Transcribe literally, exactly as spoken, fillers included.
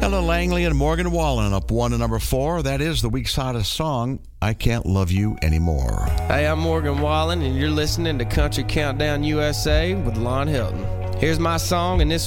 Ella Langley and Morgan Wallen up one to number four. That is the week's hottest song, I Can't Love You Anymore. Hey, I'm Morgan Wallen, and you're listening to Country Countdown U S A with Lon Hilton. Here's my song, and this